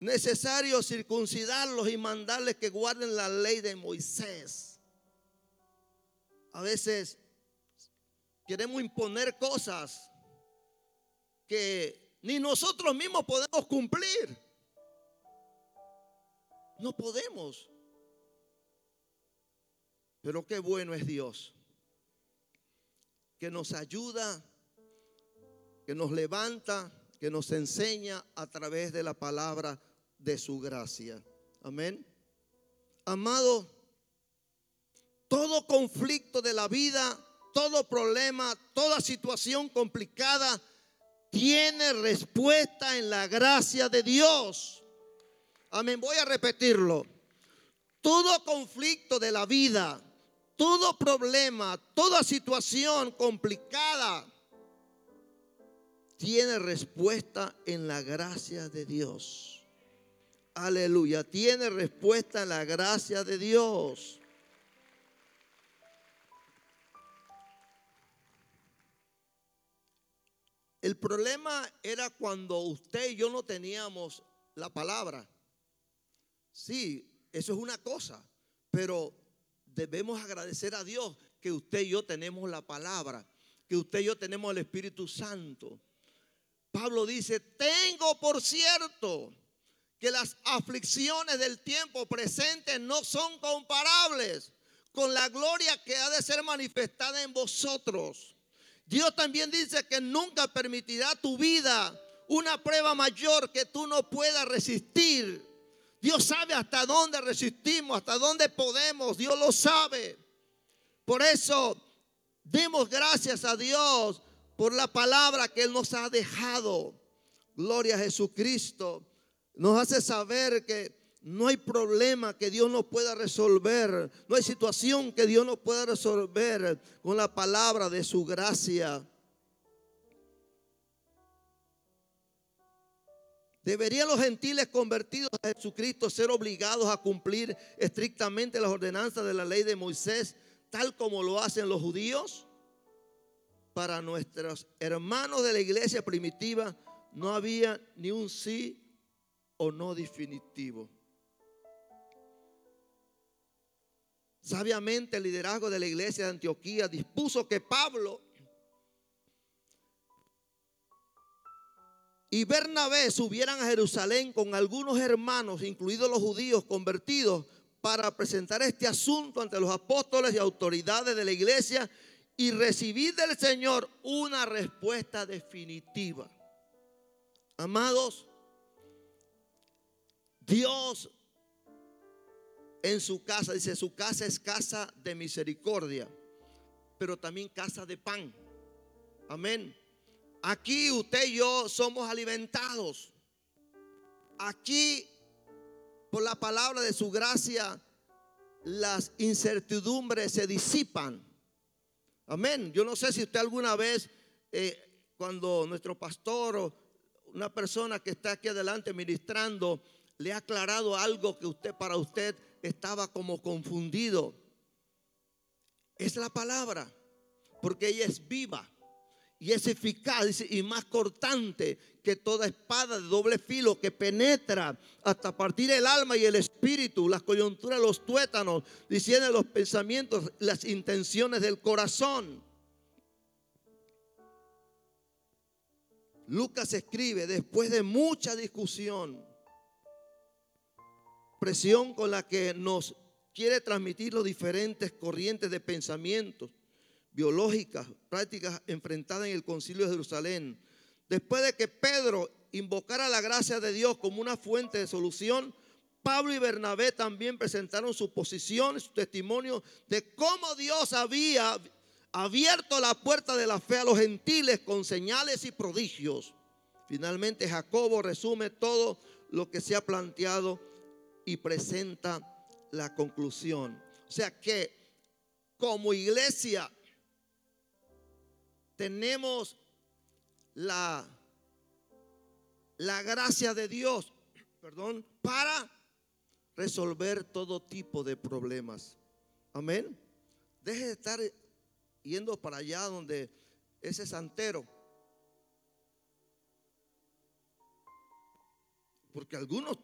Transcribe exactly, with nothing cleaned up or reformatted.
necesario circuncidarlos y mandarles que guarden la ley de Moisés. A veces queremos imponer cosas que ni nosotros mismos podemos cumplir. No podemos. Pero qué bueno es Dios, que nos ayuda, que nos levanta, que nos enseña a través de la palabra de su gracia. Amén. Amado, todo conflicto de la vida, todo problema, toda situación complicada tiene respuesta en la gracia de Dios. Amén. Voy a repetirlo. Todo conflicto de la vida, todo problema, toda situación complicada tiene respuesta en la gracia de Dios. Aleluya, tiene respuesta en la gracia de Dios. El problema era cuando usted y yo no teníamos la palabra. Sí, eso es una cosa, pero debemos agradecer a Dios que usted y yo tenemos la palabra, que usted y yo tenemos el Espíritu Santo. Pablo dice: tengo por cierto que las aflicciones del tiempo presente no son comparables con la gloria que ha de ser manifestada en vosotros. Dios también dice que nunca permitirá tu vida una prueba mayor que tú no puedas resistir. Dios sabe hasta dónde resistimos, hasta dónde podemos. Dios lo sabe. Por eso demos gracias a Dios por la palabra que Él nos ha dejado. Gloria a Jesucristo. Nos hace saber que no hay problema que Dios no pueda resolver. No hay situación que Dios no pueda resolver con la palabra de su gracia. ¿Deberían los gentiles convertidos a Jesucristo ser obligados a cumplir estrictamente las ordenanzas de la ley de Moisés, tal como lo hacen los judíos? Para nuestros hermanos de la iglesia primitiva no había ni un sí o no definitivo. Sabiamente el liderazgo de la iglesia de Antioquía dispuso que Pablo y Bernabé subieran a Jerusalén con algunos hermanos, incluidos los judíos convertidos, para presentar este asunto ante los apóstoles y autoridades de la iglesia y recibir del Señor una respuesta definitiva. Amados, Dios en su casa, dice, su casa es casa de misericordia, pero también casa de pan. Amén. Aquí usted y yo somos alimentados. Aquí, por la palabra de su gracia, las incertidumbres se disipan. Amén. Yo no sé si usted alguna vez, eh, cuando nuestro pastor o una persona que está aquí adelante ministrando, le ha aclarado algo que usted, para usted, estaba como confundido. Es la palabra, porque ella es viva y es eficaz y más cortante que toda espada de doble filo, que penetra hasta partir el alma y el espíritu, las coyunturas, los tuétanos, diciendo los pensamientos, las intenciones del corazón. Lucas escribe: después de mucha discusión, presión con la que nos quiere transmitir los diferentes corrientes de pensamientos biológicas, prácticas enfrentadas en el Concilio de Jerusalén. Después de que Pedro invocara la gracia de Dios como una fuente de solución, Pablo y Bernabé también presentaron su posición, su testimonio de cómo Dios había abierto la puerta de la fe a los gentiles con señales y prodigios. Finalmente Jacobo resume todo lo que se ha planteado y presenta la conclusión. O sea que como iglesia tenemos la, la gracia de Dios, perdón, para resolver todo tipo de problemas. Amén. Deje de estar yendo para allá donde ese santero, porque algunos